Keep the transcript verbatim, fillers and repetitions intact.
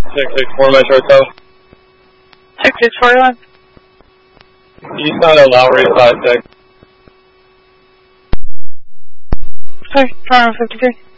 six six four Metro Hotel. six six four one. Eastbound at Lowry, five six. Sorry, Toronto fifty-three.